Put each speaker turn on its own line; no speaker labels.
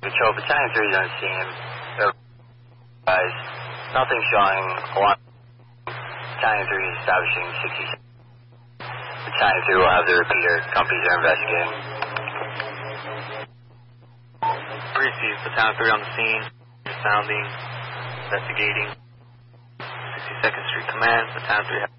Patrol, Battalion 3 is on scene. Guys, nothing showing. Alarm. Battalion 3 is establishing 67. Battalion 3 will have the repeater. Companies are investigating.
Receive Battalion 3 on the scene. Sounding. Investigating. 62nd Street Command. Battalion 3.